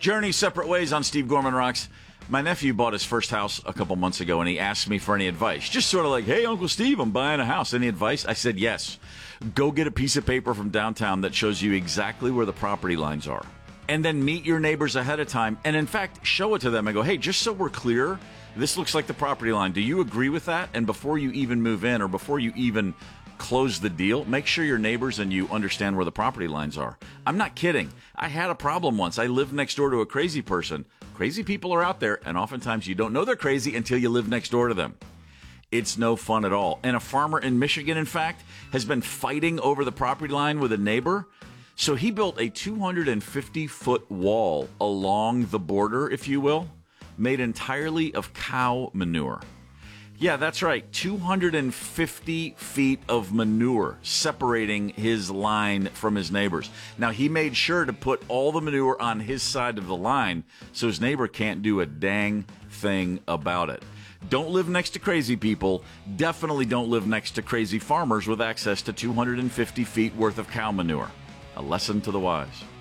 Journey separate ways on Steve Gorman Rocks. My nephew bought his first house a couple months ago, and he asked me for any advice. Just sort of like, hey, Uncle Steve, I'm buying a house. Any advice? I said, yes. Go get a piece of paper from downtown that shows you exactly where the property lines are. And then meet your neighbors ahead of time. And in fact, show it to them and go, hey, just so we're clear, this looks like the property line. Do you agree with that? And before you even move in or before you even close the deal, make sure your neighbors and you understand where the property lines are. I'm not kidding. I had a problem once. I lived next door to a crazy person. Crazy people are out there, and oftentimes you don't know they're crazy until you live next door to them. It's no fun at all. And a farmer in Michigan, in fact, has been fighting over the property line with a neighbor. So he built a 250-foot wall along the border, if you will, made entirely of cow manure. Yeah, that's right. 250 feet of manure separating his line from his neighbor's. Now, he made sure to put all the manure on his side of the line so his neighbor can't do a dang thing about it. Don't live next to crazy people. Definitely don't live next to crazy farmers with access to 250 feet worth of cow manure. A lesson to the wise.